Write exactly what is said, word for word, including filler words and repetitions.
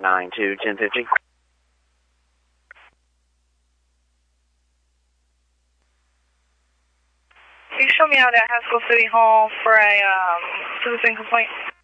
nine two ten fifty. Can you show me out at Haskell City Hall for a um, citizen complaint?